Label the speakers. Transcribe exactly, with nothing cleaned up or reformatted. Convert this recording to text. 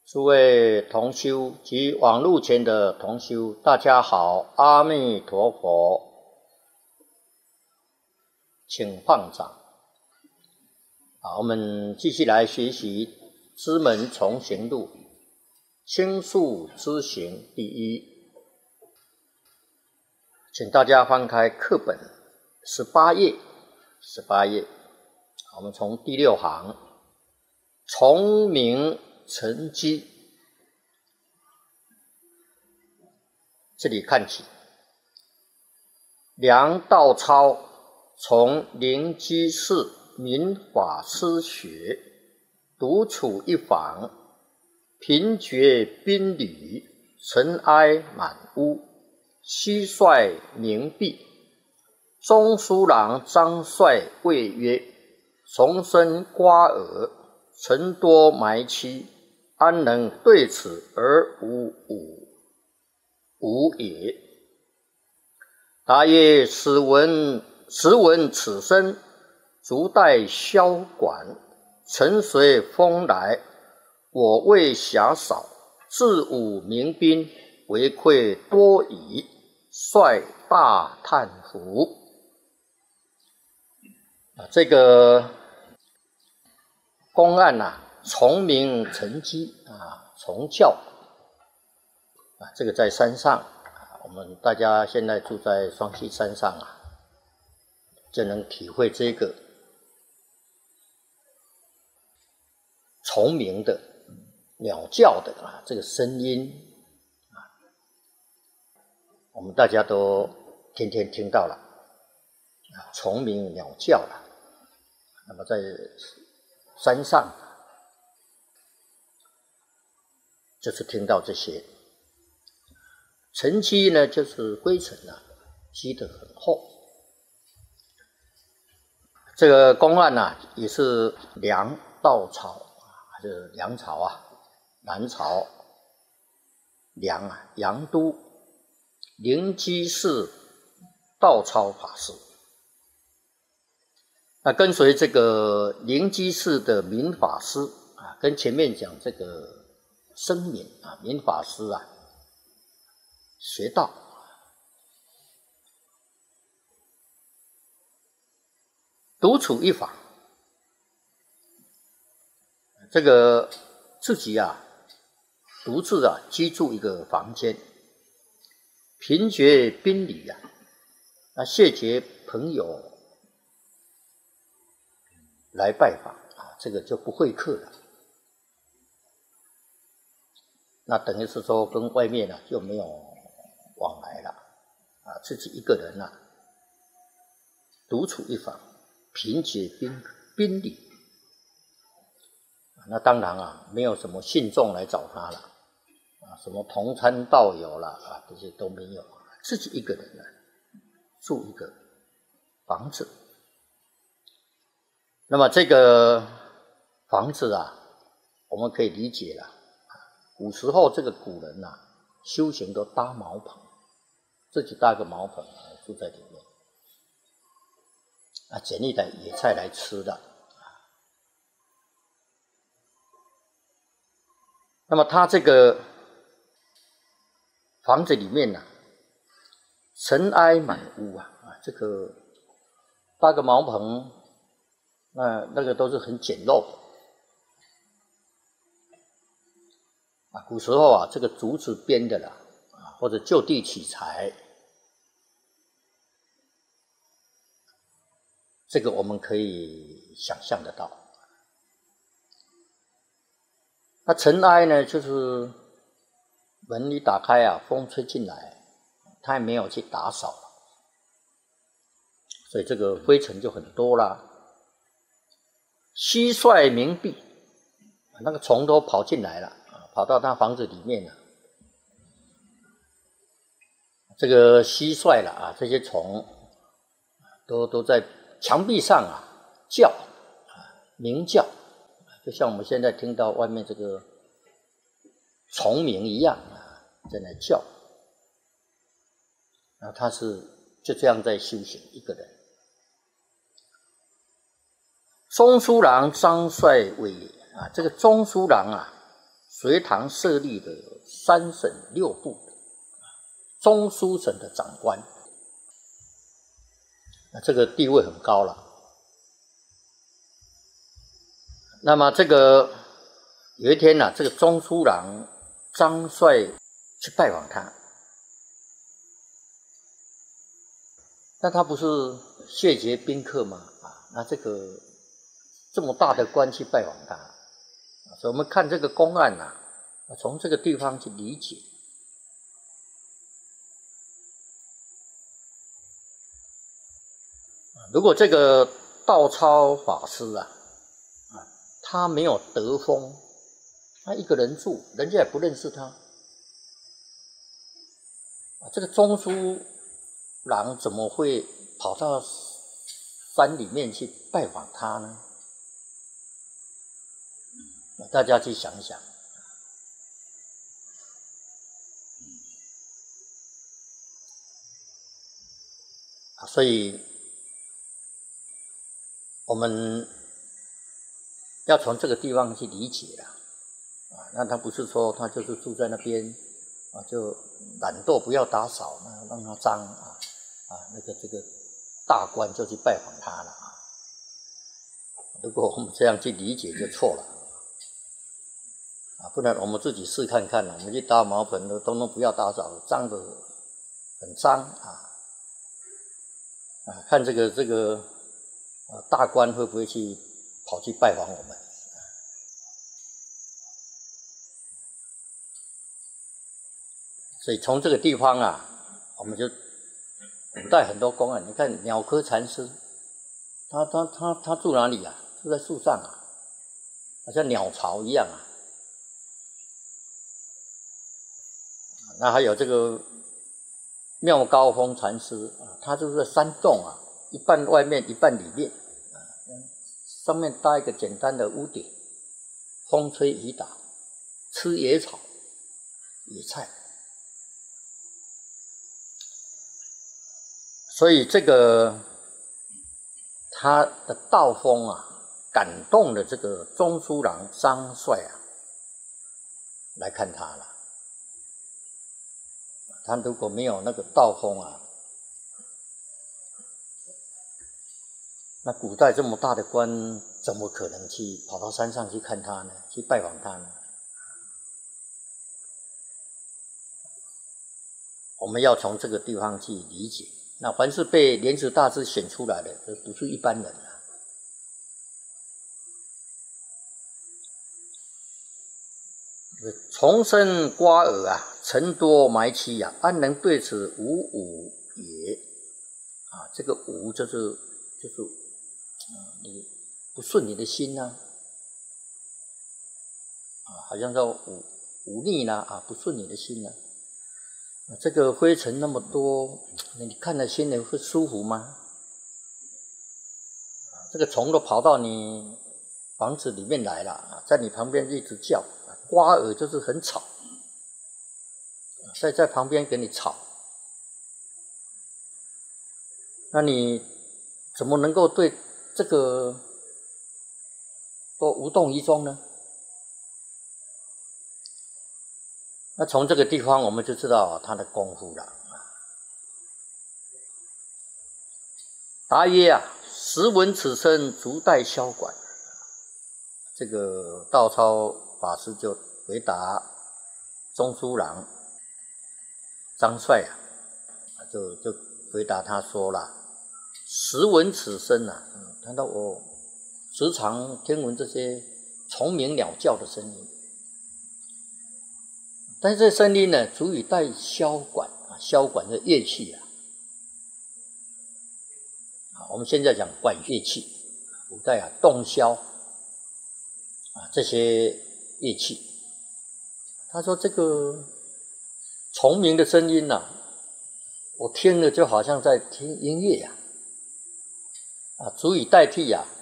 Speaker 1: 诸位同修及网络前的同修，大家好，阿弥陀佛，请放掌。好，我们继续来学习《知门重行录》，轻述知行第一，请大家翻开课本十八页，十八页，我们从第六行，从明成机，这里看起。梁道超从灵基寺明法师学，独处一房，贫绝宾旅，尘埃满屋，蟋蟀鸣闭。中书郎张帅谓曰：从生瓜尔，尘多埋期，安能对此而无无无也？答曰：使闻时闻此身，足带萧管，尘随风来，我为狭少，自武民兵，为愧多矣。率大叹服。这个公案啊，从明成机啊，从教啊，这个在山上啊，我们大家现在住在双溪山上啊，就能体会这个虫鸣的鸟叫的啊，这个声音啊，我们大家都天天听到了啊，虫鸣鸟叫了。那么在山上就是听到这些。尘积呢，就是灰尘啊，积得很厚。这个公案啊，也是梁道朝啊，就是梁朝啊，南朝梁啊，杨都灵基寺道超法师。那跟随这个灵基寺的明法师啊，跟前面讲这个声明啊，明法师啊，学道，独处一房，这个自己啊，独自啊居住一个房间，贫绝宾旅啊，那谢绝朋友来拜访啊，这个就不会客了。那等于是说跟外面呢、啊、就没有往来了啊，自己一个人呢、啊、独处一房，贫绝宾宾旅。那当然啊，没有什么信众来找他了啊，什么同参道友了啊，这些都没有，自己一个人呢、啊、住一个房子。那么这个房子啊，我们可以理解了。古时候这个古人啊，修行都搭茅棚，自己搭个茅棚啊，住在里面，啊，捡一点野菜来吃的。那么他这个房子里面呢、啊，尘埃满屋啊，啊，这个搭个茅棚。那那个都是很简陋的啊，古时候啊，这个竹子编的啦，啊，或者就地取材，这个我们可以想象得到。那尘埃呢，就是门一打开啊，风吹进来，他也没有去打扫，所以这个灰尘就很多啦。蟋蟀鸣闭，那个虫都跑进来了，跑到他房子里面了。这个蟋蟀了啊，这些虫都都在墙壁上啊叫啊鸣叫，就像我们现在听到外面这个虫鸣一样啊，在那叫。然后他是就这样在修行一个人。中书郎张帅谓啊，这个中书郎啊， 隋唐设立的三省六部中书省的长官，那这个地位很高了。那么这个有一天呢、啊，这个中书郎张帅去拜访他，那他不是谢绝宾客吗？啊，那这个这么大的官去拜访他，所以我们看这个公案呐、啊，从这个地方去理解。如果这个道超法师啊，啊，他没有得风，他一个人住，人家也不认识他，啊，这个中书郎怎么会跑到山里面去拜访他呢？大家去想想。所以我们要从这个地方去理解啦，啊，那他不是说他就是住在那边啊，就懒惰不要打扫，那让他脏啊啊，那个这个大官就去拜访他了啊。如果我们这样去理解就错了啊，不然我们自己试看看啊，我们去打茅棚的，通通不要打扫，脏的很脏啊。啊，看这个这个呃大官会不会去跑去拜访我们？所以从这个地方啊，我们就古代很多公案，你看鸟窠禅师，他他他他住哪里啊？住在树上啊，好像鸟巢一样啊。那还有这个妙高峰禅师啊，他就是在山洞啊，一半外面一半里面啊，上面搭一个简单的屋顶，风吹雨打，吃野草、野菜。所以这个他的道风啊，感动了这个中书郎张帅啊，来看他了。他如果没有那个道风啊，那古代这么大的官，怎么可能去跑到山上去看他呢？去拜访他呢？我们要从这个地方去理解。那凡是被莲池大师选出来的，这不是一般人啊。虫生瓜尔啊，尘多埋期呀、啊，安能对此无五也？啊，这个无就是就是，啊，你不顺你的心呐、啊，啊，好像叫忤忤逆啦，啊，不顺你的心呐、啊。这个灰尘那么多，你看了心里会舒服吗？这个虫都跑到你房子里面来了，在你旁边一直叫，瓜耳就是很吵，在在旁边给你吵，那你怎么能够对这个都无动于衷呢？那从这个地方我们就知道他的功夫了。答曰啊，时闻此声，足待萧管。这个道超法师就回答中书郎张帅啊，就就回答他说了：时闻此声啊，谈到我时常听闻这些虫鸣鸟叫的声音。但是这声音呢，足以带箫管啊，箫管的乐器啊。啊，我们现在讲管乐器，古代啊，洞箫啊这些乐器。他说这个虫鸣的声音啊，我听了就好像在听音乐呀、啊，啊，足以代替啊